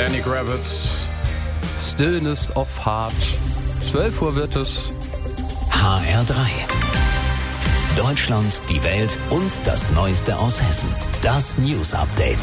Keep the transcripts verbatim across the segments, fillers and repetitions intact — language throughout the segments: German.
Lenny Kravitz, Stillness of Heart. zwölf Uhr wird es. H R drei. Deutschland, die Welt und das Neueste aus Hessen. Das News Update.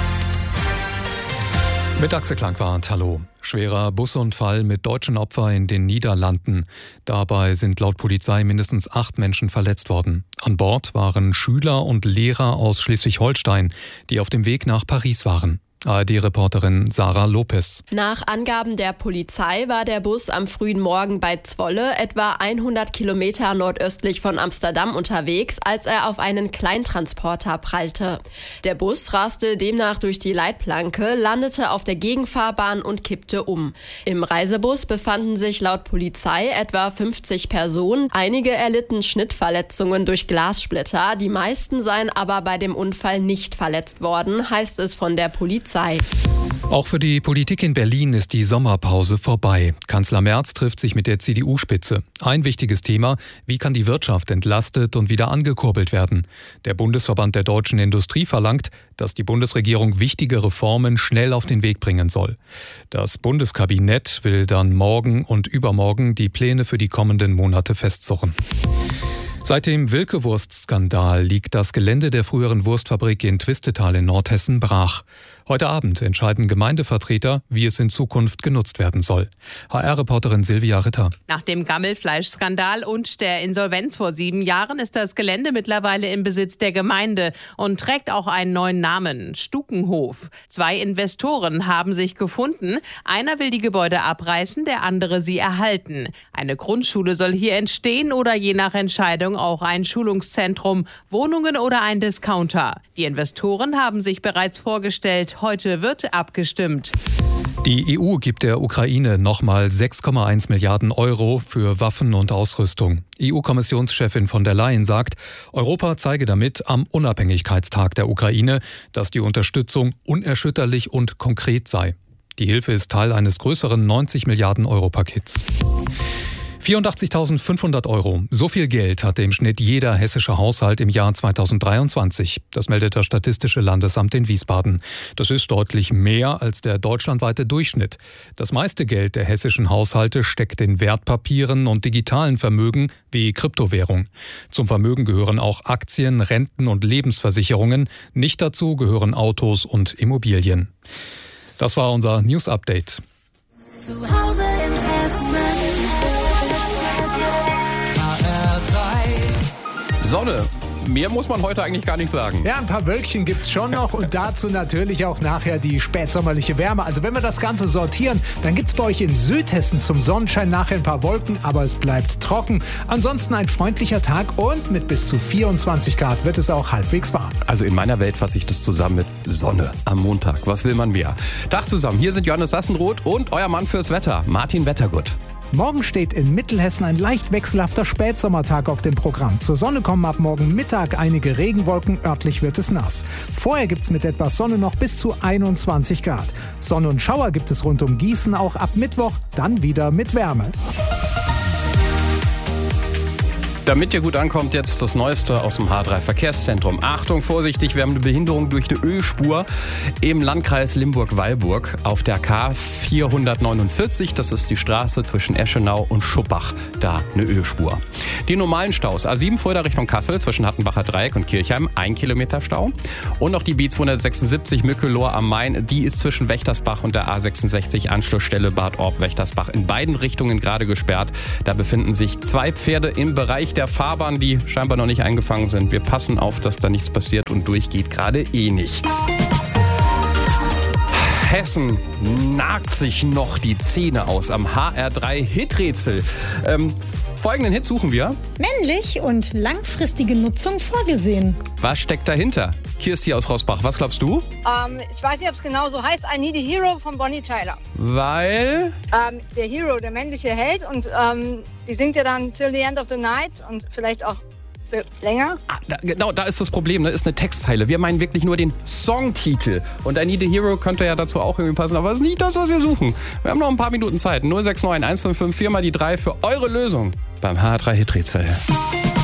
Mit Axel Klangwart, hallo. Schwerer Busunfall mit deutschen Opfern in den Niederlanden. Dabei sind laut Polizei mindestens acht Menschen verletzt worden. An Bord waren Schüler und Lehrer aus Schleswig-Holstein, die auf dem Weg nach Paris waren. A R D-Reporterin Sarah Lopez. Nach Angaben der Polizei war der Bus am frühen Morgen bei Zwolle, etwa hundert Kilometer nordöstlich von Amsterdam, unterwegs, als er auf einen Kleintransporter prallte. Der Bus raste demnach durch die Leitplanke, landete auf der Gegenfahrbahn und kippte um. Im Reisebus befanden sich laut Polizei etwa fünfzig Personen. Einige erlitten Schnittverletzungen durch Glassplitter, die meisten seien aber bei dem Unfall nicht verletzt worden, heißt es von der Polizei. Auch für die Politik in Berlin ist die Sommerpause vorbei. Kanzler Merz trifft sich mit der C D U-Spitze. Ein wichtiges Thema: Wie kann die Wirtschaft entlastet und wieder angekurbelt werden? Der Bundesverband der deutschen Industrie verlangt, dass die Bundesregierung wichtige Reformen schnell auf den Weg bringen soll. Das Bundeskabinett will dann morgen und übermorgen die Pläne für die kommenden Monate festzurren. Seit dem Wilke-Wurst-Skandal liegt das Gelände der früheren Wurstfabrik in Twistetal in Nordhessen brach. Heute Abend entscheiden Gemeindevertreter, wie es in Zukunft genutzt werden soll. H R-Reporterin Silvia Ritter. Nach dem Gammelfleischskandal und der Insolvenz vor sieben Jahren ist das Gelände mittlerweile im Besitz der Gemeinde und trägt auch einen neuen Namen: Stukenhof. Zwei Investoren haben sich gefunden. Einer will die Gebäude abreißen, der andere sie erhalten. Eine Grundschule soll hier entstehen oder je nach Entscheidung auch ein Schulungszentrum, Wohnungen oder ein Discounter. Die Investoren haben sich bereits vorgestellt. Heute wird abgestimmt. Die E U gibt der Ukraine nochmal sechs Komma eins Milliarden Euro für Waffen und Ausrüstung. E U-Kommissionschefin von der Leyen sagt, Europa zeige damit am Unabhängigkeitstag der Ukraine, dass die Unterstützung unerschütterlich und konkret sei. Die Hilfe ist Teil eines größeren neunzig Milliarden Euro Pakets. vierundachtzigtausendfünfhundert Euro. So viel Geld hatte im Schnitt jeder hessische Haushalt im Jahr zweitausenddreiundzwanzig. Das meldet das Statistische Landesamt in Wiesbaden. Das ist deutlich mehr als der deutschlandweite Durchschnitt. Das meiste Geld der hessischen Haushalte steckt in Wertpapieren und digitalen Vermögen wie Kryptowährung. Zum Vermögen gehören auch Aktien, Renten und Lebensversicherungen. Nicht dazu gehören Autos und Immobilien. Das war unser News Update. Zu Hause in Hessen. Sonne. Mehr muss man heute eigentlich gar nicht sagen. Ja, ein paar Wölkchen gibt's schon noch und dazu natürlich auch nachher die spätsommerliche Wärme. Also wenn wir das Ganze sortieren, dann gibt's bei euch in Südhessen zum Sonnenschein nachher ein paar Wolken, aber es bleibt trocken. Ansonsten ein freundlicher Tag und mit bis zu vierundzwanzig Grad wird es auch halbwegs warm. Also in meiner Welt fasse ich das zusammen mit Sonne am Montag. Was will man mehr? Tag zusammen, hier sind Johannes Sassenroth und euer Mann fürs Wetter, Martin Wettergut. Morgen steht in Mittelhessen ein leicht wechselhafter Spätsommertag auf dem Programm. Zur Sonne kommen ab morgen Mittag einige Regenwolken, örtlich wird es nass. Vorher gibt es mit etwas Sonne noch bis zu einundzwanzig Grad. Sonne und Schauer gibt es rund um Gießen auch ab Mittwoch, dann wieder mit Wärme. Damit ihr gut ankommt, jetzt das Neueste aus dem H drei Verkehrszentrum. Achtung, vorsichtig, wir haben eine Behinderung durch die Ölspur im Landkreis Limburg-Weilburg auf der K vierhundertneunundvierzig. Das ist die Straße zwischen Eschenau und Schuppach. Da eine Ölspur. Die normalen Staus: A sieben Fulda Richtung Kassel zwischen Hattenbacher Dreieck und Kirchheim, ein Kilometer Stau. Und noch die B zweihundertsechsundsiebzig Mückelohr am Main, die ist zwischen Wächtersbach und der A sechsundsechzig Anschlussstelle Bad Orb-Wächtersbach in beiden Richtungen gerade gesperrt. Da befinden sich zwei Pferde im Bereich der Fahrbahn, die scheinbar noch nicht eingefangen sind. Wir passen auf, dass da nichts passiert und durchgeht gerade eh nichts. Hessen nagt sich noch die Zähne aus am H R drei Hiträtsel. Ähm, folgenden Hit suchen wir. Männlich und langfristige Nutzung vorgesehen. Was steckt dahinter? Kirsti aus Rossbach, was glaubst du? Ähm, ich weiß nicht, ob es genau so heißt. I Need a Hero von Bonnie Tyler. Weil? Ähm, der Hero, der männliche Held. Und ähm, die singt ja dann Till the End of the Night und vielleicht auch für länger. Ah, da, genau, da ist das Problem. Da ist eine Textzeile. Wir meinen wirklich nur den Songtitel. Und I Need a Hero könnte ja dazu auch irgendwie passen. Aber das ist nicht das, was wir suchen. Wir haben noch ein paar Minuten Zeit. null sechs neun eins fünf fünf vier mal die drei für eure Lösung beim H R drei Hiträtsel.